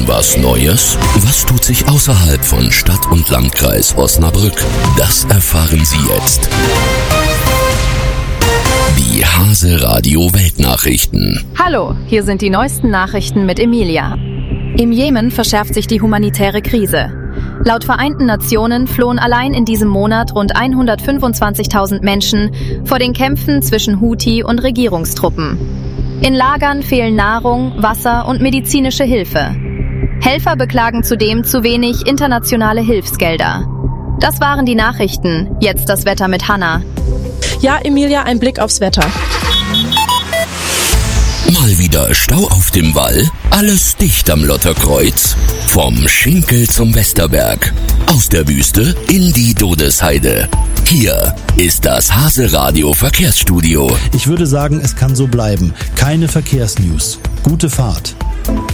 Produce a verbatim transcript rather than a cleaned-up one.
was Neues? Was tut sich außerhalb von Stadt und Landkreis Osnabrück? Das erfahren Sie jetzt. Die Hase Radio Weltnachrichten. Hallo, hier sind die neuesten Nachrichten mit Emilia. Im Jemen verschärft sich die humanitäre Krise. Laut Vereinten Nationen flohen allein in diesem Monat rund hundertfünfundzwanzigtausend Menschen vor den Kämpfen zwischen Houthi und Regierungstruppen. In Lagern fehlen Nahrung, Wasser und medizinische Hilfe. Helfer beklagen zudem zu wenig internationale Hilfsgelder. Das waren die Nachrichten. Jetzt das Wetter mit Hanna. Ja, Emilia, ein Blick aufs Wetter. Mal wieder Stau auf dem Wall, alles dicht am Lotterkreuz. Vom Schinkel zum Westerberg, aus der Wüste in die Dodesheide. Hier ist das Hase Radio Verkehrsstudio. Ich würde sagen, es kann so bleiben. Keine Verkehrsnews. Gute Fahrt.